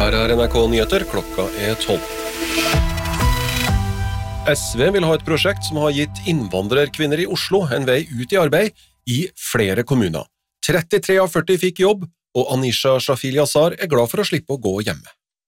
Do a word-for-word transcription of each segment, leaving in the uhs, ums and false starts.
Her er N R K Nyheter, klokka er tolv. S V vil ha et prosjekt som har gitt innvandrerkvinner i Oslo en vei ut i arbeid i flere kommuner. trettitre av førti fikk jobb, og Anisha Shafil Yassar er glad for å slippe å gå hjemme.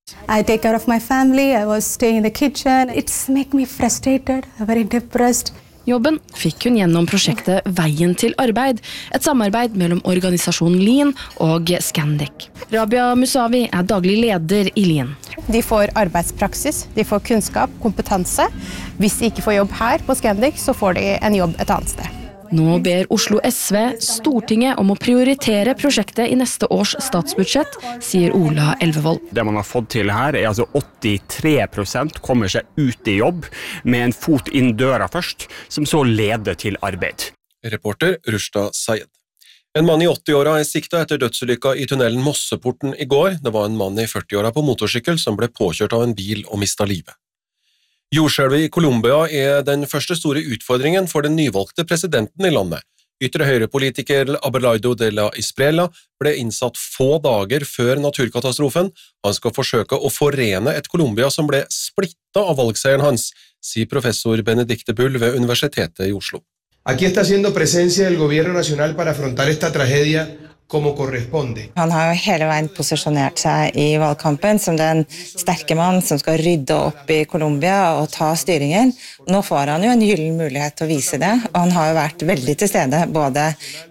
I take care of my family, I was staying in the kitchen. It's make me frustrated, very depressed. Jobben fikk hun gjennom prosjektet Veien til arbeid, et samarbeid mellom organisasjonen Lean og Scandic. Rabia Musavi er daglig leder i Lean. De får arbeidspraksis, de får kunnskap, kompetanse. Hvis de ikke får jobb her på Scandic, så får de en jobb et annet sted. Nå ber Oslo S V Stortinget om å prioritere prosjektet i neste års statsbudsjett, sier Ola Elvevold. Det man har fått til her er altså åttitre prosent kommer seg ut i jobb med en fot inn døra først, som så leder til arbeid. Reporter Rushda Sayed. En mann i åtti-åra er siktet etter dødsulykka i tunnelen Mosseporten i går. Det var en mann i førti-åra på motorsykkel som ble påkjørt av en bil og mistet livet. Jordskjelvet i Colombia er den første store utfordringen for den nyvalgte presidenten i landet. Ytre høyrepolitiker Abelardo de la Espriella ble innsatt få dager før naturkatastrofen. Han skal forsøke å forene et Colombia som ble splittet av valgseieren hans, sier professor Benedicte Bull ved Universitetet i Oslo. Aquí está haciendo presencia del gobierno nacional para afrontar esta tragedia como corresponde. Han har jo hele veien posisjonert seg i valgkampen som den sterke mann som skal rydde opp i Colombia og ta styringen. Nå får han jo en gyllen mulighet til å vise det, og han har jo vært veldig til stede både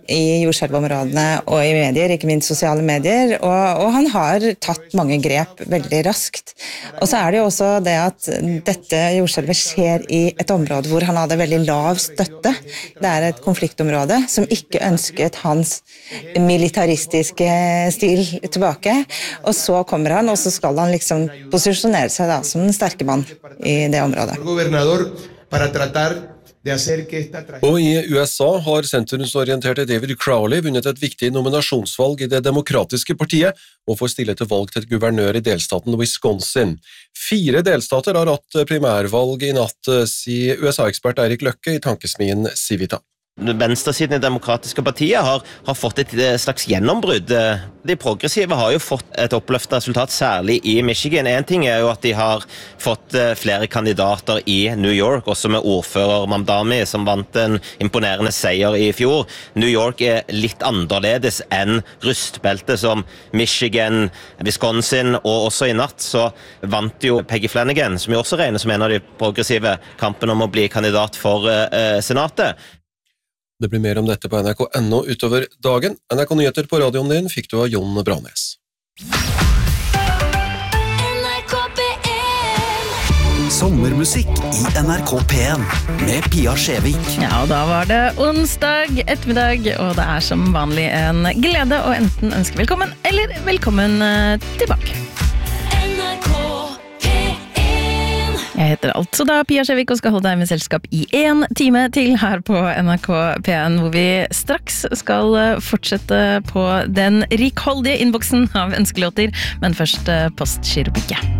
i jordskjelvområdene og i medier, ikke minst sosiale medier, og, og han har tatt mange grep veldig raskt. Og så er det jo også det at dette jordskjelvet skjer i et område hvor han hadde veldig lav støtte. Det er et konfliktområde som ikke ønsket hans militaristiske stil tilbake, og så kommer han, og så skal han liksom posisjonere seg da som den sterke mann i det området. Og i U S A har sentrumsorienterte David Crowley vunnet et viktig nominasjonsvalg i det demokratiske partiet og får stille til valg til et guvernør i delstaten Wisconsin. Fire delstater har hatt primærvalg i natt, sier U S A-ekspert Eirik Løkke i tankesmien Civita. Venstresiden i demokratiske partiet har, har fått et slags gjennombrudd. De progressive har jo fått et oppløftet resultat, særlig i Michigan. En ting er jo at de har fått flere kandidater i New York, også med ordfører Mamdani, som vant en imponerende seier i fjor. New York er litt annerledes enn rustbeltet som Michigan, Wisconsin, og også i natt så vant jo Peggy Flanagan, som jo også regnes som en av de progressive, kampen om å bli kandidat for uh, senatet. Det blir mer om dette på N R K punkt no utover dagen. N R K Nyheter på radioen din fikk du av Jon Branes. Sommermusikk i N R K P en med Pia Skjevik. Ja, og da var det onsdag ettermiddag, og det er som vanlig en glede å enten ønske velkommen eller velkommen tilbake. Jeg heter altså da Pia Skjevik og skal holde deg med selskap i en time til her på N R K P en, hvor vi straks skal fortsette på den rikholdige innboksen av ønskelåter, men først postgirobygget.